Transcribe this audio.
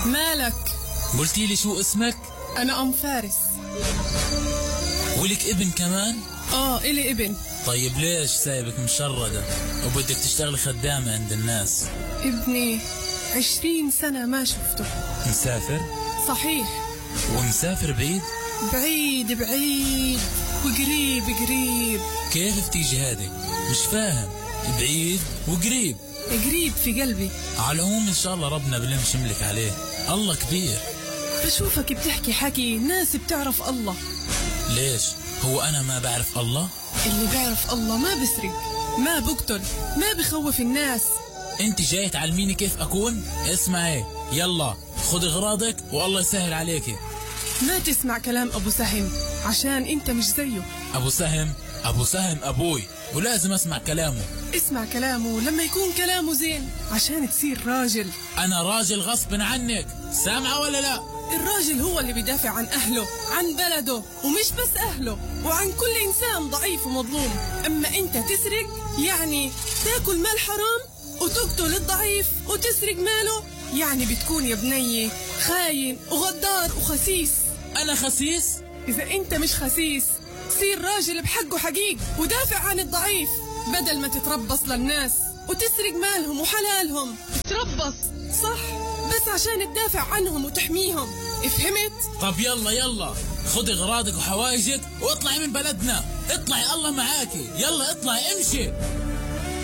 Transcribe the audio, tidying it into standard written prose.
مالك؟ قلتي لي شو اسمك؟ أنا أم فارس. ولك ابن كمان؟ إلي ابن. طيب ليش سايبك مشردة وبدك تشتغلي خدامة عند الناس؟ ابني 20 سنة ما شفته. مسافر؟ صحيح. ومسافر بعيد؟ بعيد بعيد وقريب قريب. كيف بتيجي هذه؟ مش فاهم. بعيد وقريب. قريب في قلبي. على العموم ان شاء الله ربنا بلم شملك عليه، الله كبير. بشوفك بتحكي حكي ناس بتعرف الله. ليش؟ هو انا ما بعرف الله؟ اللي بيعرف الله ما بسرق، ما بقتل، ما بخوف الناس. انت جاي تعلميني كيف اكون؟ اسمعي، يلا خذي اغراضك والله يسهل عليكي. ما تسمع كلام ابو سهم عشان انت مش زيه. ابو سهم؟ ابو سهم ابوي ولازم اسمع كلامه. اسمع كلامه لما يكون كلامه زين عشان تصير راجل. انا راجل غصب عنك، سامعة ولا لا؟ الراجل هو اللي بيدافع عن اهله، عن بلده، ومش بس اهله، وعن كل انسان ضعيف ومظلوم. اما انت تسرق يعني تاكل مال حرام وتقتل الضعيف وتسرق ماله، يعني بتكون يا بني خاين وغدار وخسيس. انا خسيس؟ اذا انت مش خسيس صير راجل بحقه حقيق ودافع عن الضعيف، بدل ما تتربص للناس وتسرق مالهم وحلالهم. تربص صح بس عشان تدافع عنهم وتحميهم، فهمت؟ طب يلا خذي اغراضك وحوايجك واطلعي من بلدنا، اطلعي الله معاكي، يلا اطلعي امشي.